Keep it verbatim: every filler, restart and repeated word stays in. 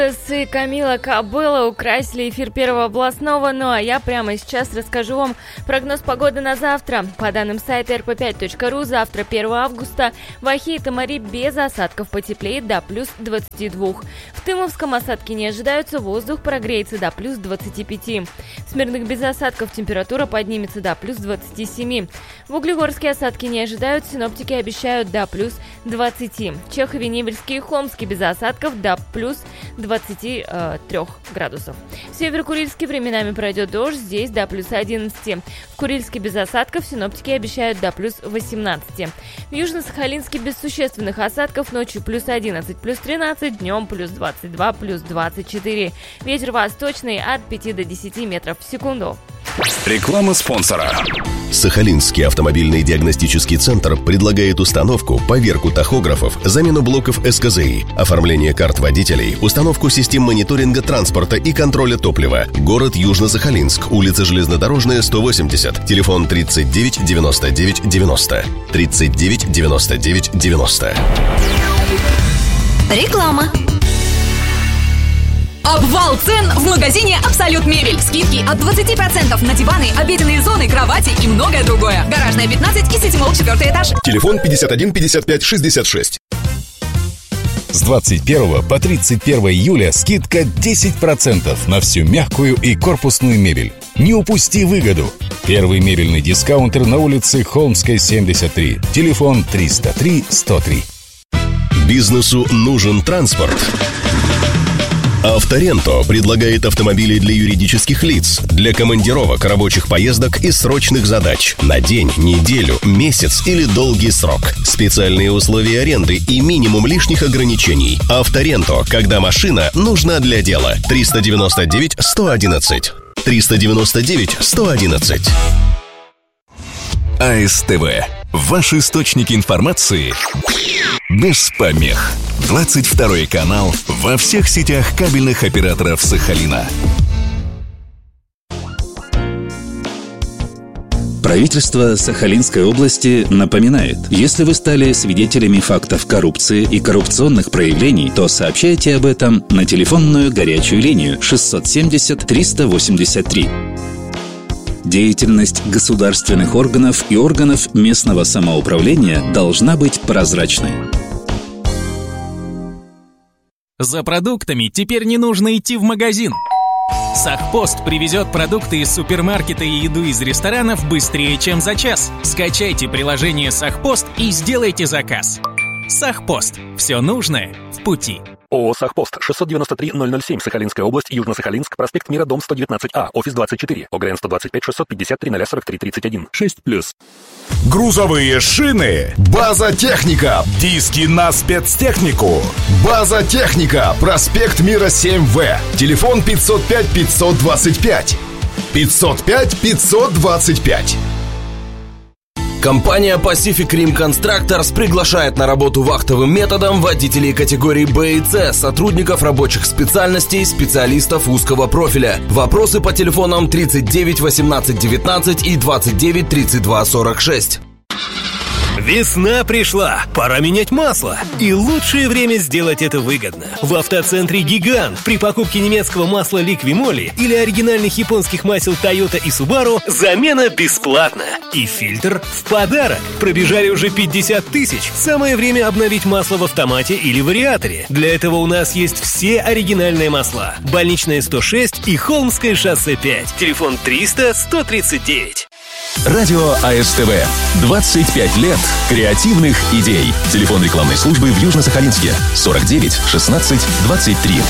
И Камила Кабелло украсили эфир Первого областного, ну а я прямо сейчас расскажу вам прогноз погоды на завтра. По данным сайта эр пэ пять точка ру, завтра, первого августа, в Ахе и Тамари без осадков, потеплеет до плюс двадцати двух. В Тымовском осадки не ожидаются, воздух прогреется до плюс двадцати пяти. В Смирных без осадков температура поднимется до плюс двадцати семи. В Углегорске осадки не ожидают, синоптики обещают до плюс двадцати. В Чехове, Невельске и Хомске без осадков до плюс двадцати трёх градусов. В Северо-Курильске временами пройдет дождь, здесь до плюс одиннадцати. В Курильске без осадков, синоптики обещают до плюс восемнадцати. В Южно-Сахалинске без существенных осадков, ночью плюс одиннадцать, плюс тринадцать, днем плюс двадцать два, плюс двадцать четыре. Ветер восточный от пяти до десяти метров в секунду. Реклама спонсора. Сахалинский автомобильный диагностический центр предлагает установку, поверку тахографов, замену блоков эс ка зэ и, оформление карт водителей, установку систем мониторинга транспорта и контроля топлива. Город Южно-Сахалинск, улица Железнодорожная, сто восемьдесят, телефон тридцать девять девяносто девять девяносто, тридцать девять девяносто девять девяносто. Реклама. Обвал цен в магазине «Абсолют Мебель». Скидки от двадцати процентов на диваны, обеденные зоны, кровати и многое другое. Гаражная, пятнадцать и Ситимолл, четвертый этаж. Телефон пятьдесят один пятьдесят пять шестьдесят шесть. С двадцать первого по тридцать первое июля скидка десять процентов на всю мягкую и корпусную мебель. Не упусти выгоду. Первый мебельный дискаунтер на улице Холмской, семьдесят три. Телефон триста три сто три. Бизнесу нужен транспорт. Авторенто предлагает автомобили для юридических лиц, для командировок, рабочих поездок и срочных задач на день, неделю, месяц или долгий срок. Специальные условия аренды и минимум лишних ограничений. Авторенто, когда машина нужна для дела. триста девяносто девять сто одиннадцать. триста девяносто девять сто одиннадцать. а эс тэ вэ. Ваш источник информации без помех. двадцать второй канал во всех сетях кабельных операторов Сахалина. Правительство Сахалинской области напоминает, если вы стали свидетелями фактов коррупции и коррупционных проявлений, то сообщайте об этом на телефонную горячую линию шестьсот семьдесят триста восемьдесят три. Деятельность государственных органов и органов местного самоуправления должна быть прозрачной. За продуктами теперь не нужно идти в магазин. Сахпост привезет продукты из супермаркета и еду из ресторанов быстрее, чем за час. Скачайте приложение Сахпост и сделайте заказ. Сахпост. Все нужное в пути. ООО «Сахпост», шестьсот девяносто три ноль ноль семь, Сахалинская область, Южно-Сахалинск, проспект Мира, дом сто девятнадцать А, офис двадцать четыре, ОГРН сто двадцать пять шестьсот пятьдесят три ноль сорок три тридцать один, шесть плюс. Грузовые шины. База Техника. Диски на спецтехнику. База Техника. Проспект Мира, семь В. Телефон пятьсот пять пятьсот двадцать пять. пятьсот пять пятьсот двадцать пять. Компания Pacific Rim Constructors приглашает на работу вахтовым методом водителей категории Б и С, сотрудников рабочих специальностей, специалистов узкого профиля. Вопросы по телефонам тридцать девять восемнадцать девятнадцать и двадцать девять тридцать два сорок шесть. Весна пришла, пора менять масло. И лучшее время сделать это выгодно. В автоцентре «Гигант» при покупке немецкого масла «Ликвимоли» или оригинальных японских масел «Тойота» и «Субару» замена бесплатна. И фильтр в подарок. Пробежали уже пятьдесят тысяч. Самое время обновить масло в автомате или вариаторе. Для этого у нас есть все оригинальные масла. Больничная сто шесть и Холмское шоссе пять. Телефон триста сто тридцать девять. Радио а эс тэ вэ. двадцать пять лет креативных идей. Телефон рекламной службы в Южно-Сахалинске сорок девять шестнадцать двадцать три.